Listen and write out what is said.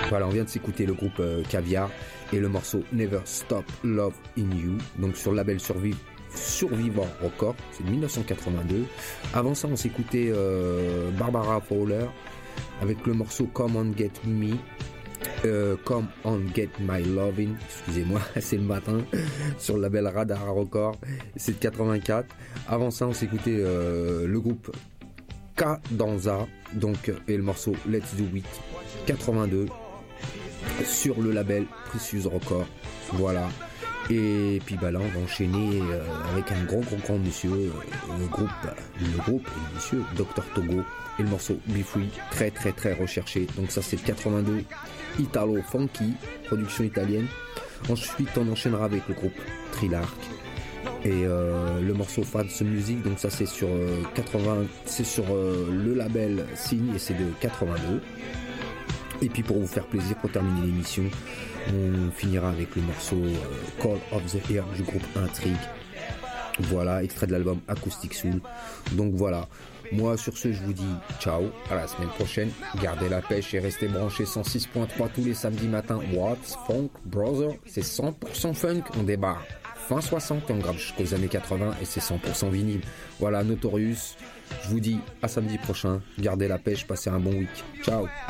Voilà, on vient de s'écouter le groupe Caviar et le morceau Never Stop Love in You, donc sur le label Survivor Record, c'est de 1982. Avant ça, on s'écoutait Barbara Fowler avec le morceau Come on Get Me, Come on Get My Lovin', excusez-moi, c'est le matin, sur le label Radar Record, c'est de 84. Avant ça, on s'écoutait le groupe Cadenza, donc, et le morceau Let's Do It, 82, sur le label Precious Record, voilà. Et puis bah là on va enchaîner avec un grand monsieur, le groupe et le monsieur Dr Togo et le morceau Be Free, très recherché, donc ça c'est 82, Italo Funky, production italienne. Ensuite on enchaînera avec le groupe Trilark et le morceau Fans Music, donc ça c'est sur 80, c'est sur le label Signe et c'est de 82. Et puis pour vous faire plaisir, pour terminer l'émission, on finira avec le morceau Call of the Air du groupe Intrigue. Voilà, extrait de l'album Acoustic Soul. Donc voilà, moi sur ce je vous dis ciao, à la semaine prochaine. Gardez la pêche et restez branchés 106.3 tous les samedis matins. What's Funk Brother, c'est 100% funk, on débarque fin 60, on grave jusqu'aux années 80 et c'est 100% vinyle. Voilà, Notorious, je vous dis à samedi prochain, gardez la pêche, passez un bon week. Ciao.